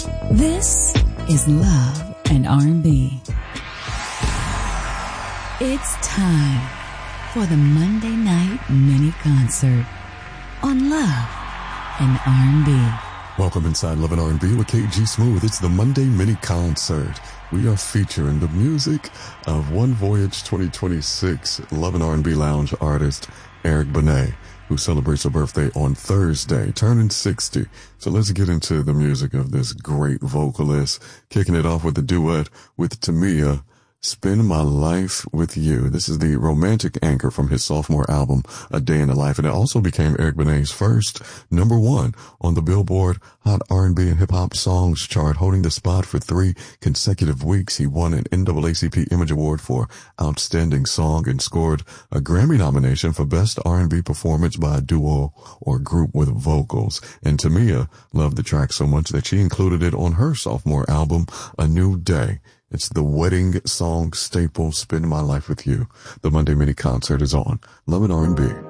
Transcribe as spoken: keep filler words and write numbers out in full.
This is Love and R and B. It's time for the Monday night mini concert on Love and R and B. Welcome inside Love and R and B with K G Smooth. It's the Monday mini concert. We are featuring the music of One Voyage twenty twenty-six Love and R and B Lounge artist Eric Benet, who celebrates her birthday on Thursday, turning sixty. So let's get into the music of this great vocalist, kicking it off with the duet with Tamia, Spend My Life With You. This is the romantic anchor from his sophomore album, A Day in the Life, and it also became Eric Benet's first number one on the Billboard Hot R and B and Hip Hop Songs chart, holding the spot for three consecutive weeks. He won an N double A C P Image Award for Outstanding Song and scored a Grammy nomination for Best R and B Performance by a Duo or Group with Vocals. And Tamia loved the track so much that she included it on her sophomore album, A New Day. It's the wedding song staple, Spend My Life With You. The Monday mini concert is on Love and R and B.